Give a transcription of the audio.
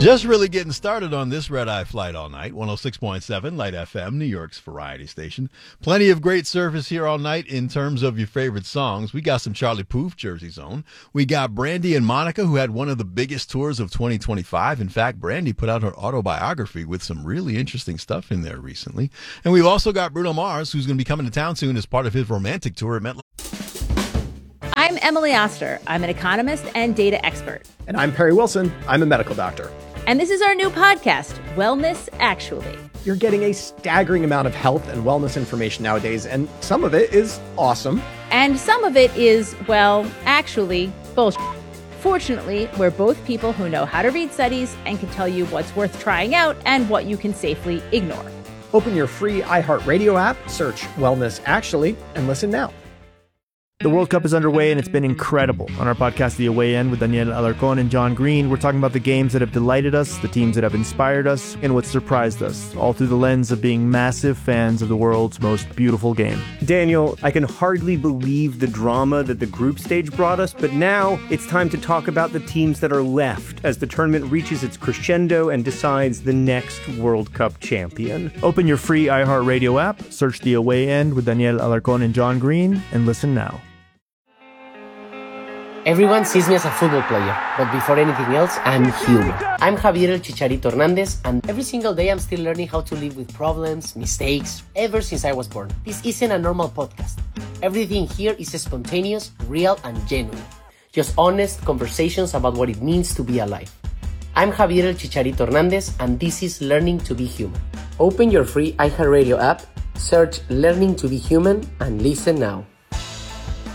Just really getting started on this Red Eye Flight all night. 106.7 Light FM, New York's variety station. Plenty of great service here all night in terms of your favorite songs. We got some Charlie Puth, Jersey Zone. We got Brandy and Monica, who had one of the biggest tours of 2025. In fact, Brandy put out her autobiography with some really interesting stuff in there recently. And we've also got Bruno Mars, who's going to be coming to town soon as part of his romantic tour at MetLife. I'm Emily Oster. I'm an economist and data expert. And I'm Perry Wilson. I'm a medical doctor. And this is our new podcast, Wellness Actually. You're getting a staggering amount of health and wellness information nowadays, and some of it is awesome. And some of it is, well, actually, bullshit. Fortunately, we're both people who know how to read studies and can tell you what's worth trying out and what you can safely ignore. Open your free iHeartRadio app, search Wellness Actually, and listen now. The World Cup is underway, and it's been incredible. On our podcast, The Away End, with Daniel Alarcón and John Green, we're talking about the games that have delighted us, the teams that have inspired us, and what surprised us, all through the lens of being massive fans of the world's most beautiful game. Daniel, I can hardly believe the drama that the group stage brought us, but now it's time to talk about the teams that are left as the tournament reaches its crescendo and decides the next World Cup champion. Open your free iHeartRadio app, search The Away End with Daniel Alarcón and John Green, and listen now. Everyone sees me as a football player, but before anything else, I'm human. I'm Javier El Chicharito Hernandez, and every single day I'm still learning how to live with problems, mistakes, ever since I was born. This isn't a normal podcast. Everything here is spontaneous, real, and genuine. Just honest conversations about what it means to be alive. I'm Javier El Chicharito Hernandez, and this is Learning to be Human. Open your free iHeartRadio app, search Learning to be Human, and listen now.